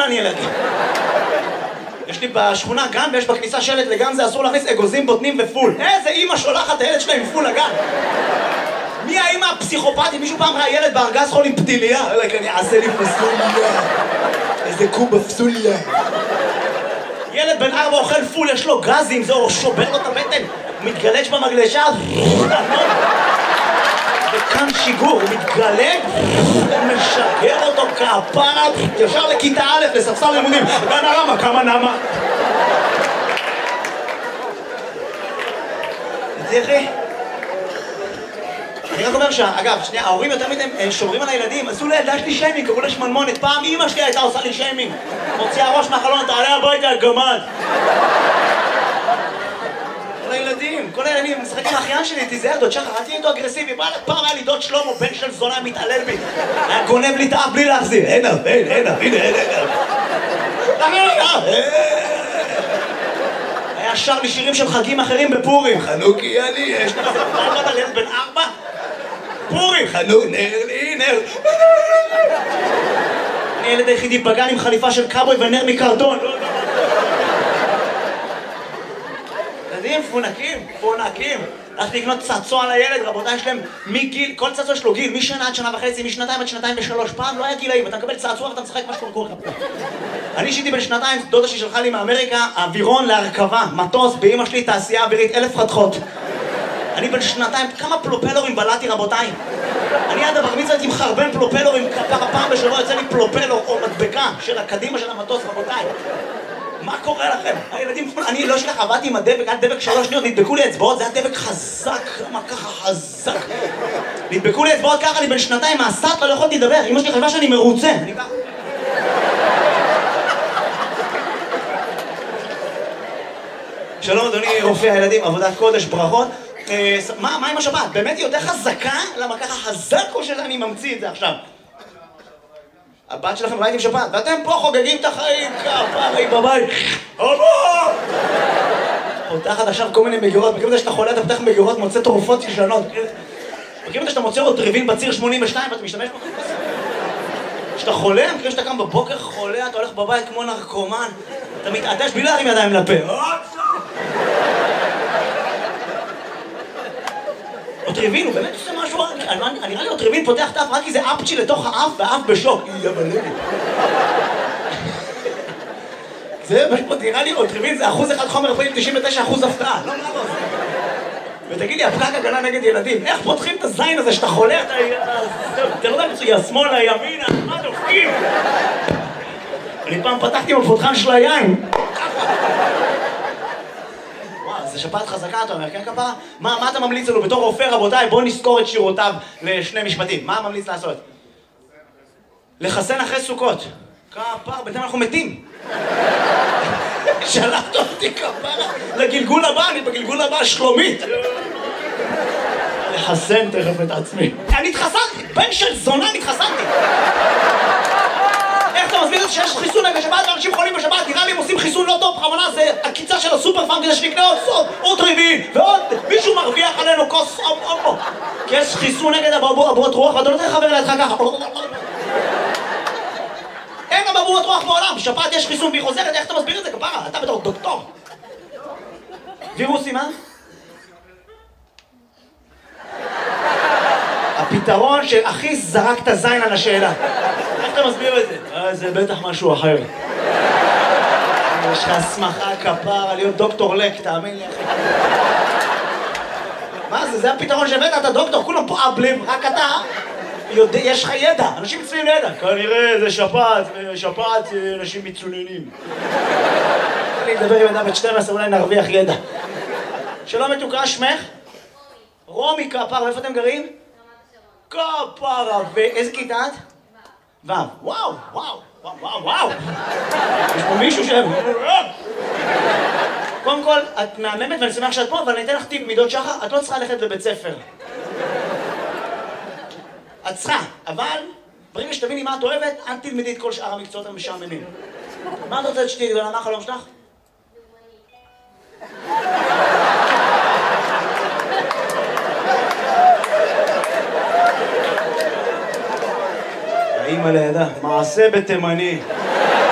אני ילדים. יש לי בשכונה גן ויש בכניסה שלט לגן זה אסור להכניס אגוזים, בוטנים ופול. איזה אמא שולחת את הילד שלה עם פול לגן? מי האמא הפסיכופתית? מישהו פעם ראה ילד בארגז חול עם פתיליה? אני אעשה לי פסוליה. איזה קובה פסוליה. ילד בן 4 אוכל פול, יש לו גזים, זה שובר לו את הבטן. הוא מתגלש במגלשה. וכאן שיגור, הוא מתגלג, הוא משגר אותו כפרה, ישר לכיתה א' לספסל לימודים. בנרמה, כמה נמה? תראי. אני רק אומר אגב, שנייה, ההורים יותר מדי שומרים על הילדים, עשו לילדה שלי שיימינג, קראו לה שמנמונת. פעם אמא שלי הייתה עושה לי שיימינג. מוציאה ראש מהחלון, תעלה הביתה, הגמד. כל הילדים, משחק עם האחיין שלי, תיזהר דוד שחר, אל תהיה איתו אגרסיבי. פעם היה לי דוד שלמה, בן של זונה, מתעלל בי. היה גונב לי את האף בלי להחזיר. הנה, היה שר לי שירים של חגים אחרים בפורים. חנוכי אני, יש לך פעם על ילד בן 4? פורים, חנוך, נר לי, נר. אני הילד היחידי בגן עם חליפה של קאבוי ונר מקרטון. ילדים פונקים. הלכתי לקנות צעצוע לילד, רבותיי, יש להם מגיל, כל צעצוע יש לו גיל, משנה עד שנה וחצי, משנתיים עד שנתיים ושלוש. פעם לא היה גילאים, אתה מקבל צעצוע ואתה משחק מה שקורה לך. אני אישיתי בן שנתיים, דודה ששלחה לי מאמריקה, אווירון להרכבה, מטוס, באמא שלי תעשייה אווירית, 1000 חתכות. אני בן שנתיים, כמה פלופלורים בלעתי, רבותיי. אני עד הבר מצווה הייתי מחרבן פלופלורים, פעם בשבוע יוצא לי פלופלור או מדבקה של הקדימה של המטוס, רבותיי. מה קורה לכם? הילדים, אני לא שלך, עבדתי עם הדבק, היה דבק 3 שניות, נדבקו לי אצבעות, זה היה דבק חזק, מה ככה חזק? נדבקו לי אצבעות ככה, אני בן שנתיים, מהסטלה לא יכולתי לדבר, אמא שלי חשבה שאני מרוצה. אני ככה. שלום אדוני רופא הילדים, עבודת קודש, ברכות. מה עם השבת? באמת היא יותר חזקה? למה ככה חזק או שאני ממציא את זה עכשיו? הבת שלכם בבית עם שבת, ואתם פה חוגגים את החיים כפרי בבית. אבא! פותחת עכשיו כל מיני מגירות, מכירים את זה שאתה חולה, אתה פותח מגירות, מוצא תרופות ישנות. מכירים את זה שאתה מוצא רוטריבין בציר 82 ואתה משתמש בו? כשאתה חולה, מכירים שאתה קם בבוקר חולה, אתה הולך בבית כמו נרקומן, אתה מתעטש בלי להרים ידיים לפה. רוטריבין, הוא באמת עושה משהו, נראה לי רוטריבין פותח את האף רק כי זה אפצ'י לתוך האף והאף בשוק. זה נראה לי רוטריבין זה 1% חומר רפואי, 99% הפתעה. לא מה לא זה. ותגיד לי, הפקק הגנה נגד ילדים, איך פותחים את הזין הזה שאתה חולה, אתה לא יודע מצויה, שמאלה, ימינה, מה דופקים? אני פעם פתחתי עם הפותחן של היין. זה שפעת חזקה, אתה אומר, כן כפרה? מה אתה ממליץ לנו בתור רופא, רבותיי? בואו נזכור את שירותיו לשני משפטים. מה ממליץ לעשות? לחסן אחרי סוכות. כפרה, בינתיים אנחנו מתים. שלחת אותי כפרה לגלגול הבא, אני בגלגול הבא שלומית. לחסן תכף את עצמי. אני התחסנתי, בן של זונה התחסנתי. איך אתה מסביר את זה שיש חיסון נגד שבת ואנשים חולים בשבת? נראה לי הם עושים חיסון לא טוב, בכוונה זה הקיצה של הסופר פארם כדי שנקנה עוד רביעי ועוד מישהו מרוויח עלינו כוס אופו כי יש חיסון נגד אבעבועות רוח ואתה לא צריך לחבר לידך ככה. אין אבעבועות רוח בעולם, בשבת יש חיסון והיא חוזרת, איך אתה מסביר את זה כפרה? אתה בתור דוקטור. וירוסים, מה? הפתרון שהכי זרק את הזין על השאלה. איך אתה מסביר את זה? זה בטח משהו אחר. יש לך הסמכה כפרה להיות דוקטור לק, תאמין לי אחי. מה זה? זה הפתרון שהבאת, אתה דוקטור, כולם פה אבלים, רק אתה יש לך ידע, אנשים מצויים לידע. כנראה זה שפעת אנשים מצוננים. אני אדבר עם ידע בת 12, אולי נרוויח ידע. שלום מתוקה, שמך? רומי כפרה, איפה אתם גרים? כפרה, ואיזה כיתה את? וואו, וואו, וואו, וואו, וואו. יש פה מישהו שם. קודם כל, את מהממת ואני שמח שאת פה, אבל אני אתן לך טיפ מידות שחר, את לא צריכה ללכת לבית ספר. את צריכה, אבל ברגע שתביני מה את אוהבת, אל תלמדי את כל שאר המקצועות המשעממים. מה את רוצה שתהיי גדולה? מה החלום שלך? האמא לידה, מעשה בתימני.